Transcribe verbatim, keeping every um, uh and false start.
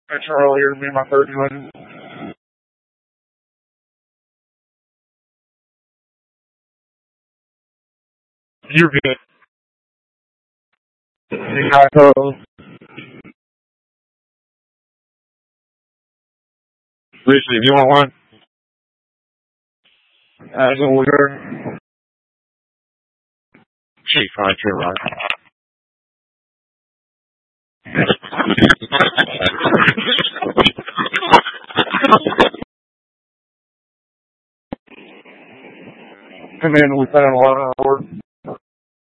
mentioned earlier, me and my thirty legend. You're good. You got those. Lucy, do you want one? As a leader. Chief, right here, right. And then we put in a lot of work.